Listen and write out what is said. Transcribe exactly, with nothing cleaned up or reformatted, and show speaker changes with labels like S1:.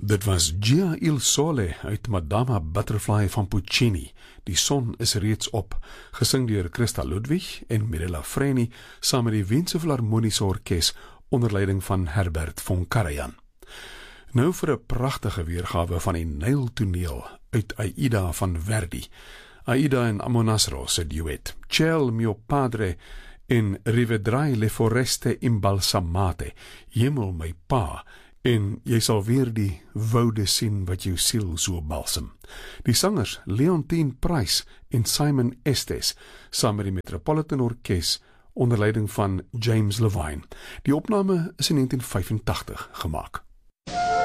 S1: Dit was Gia il Sole uit Madama Butterfly van Puccini. Die son is reeds op, gesing deur Christa Ludwig en Mirella Freni saam met die Wiense Filharmoniese Orkees onder leiding van Herbert von Karajan. Nou vir 'n pragtige weergawe van die Nijltoneel uit Aida van Verdi. Aida en Amonasro se duet. Ciel mio padre en rivedrai le foreste imbalsamate. Hemel my pa, en jy sal weer die woude sien wat jou siel so balsem. Die sangers Leontine Price en Simon Estes saam met die Metropolitan Orkees onder leiding van James Levine. Die opname is in negentien vyfentagtig gemaak.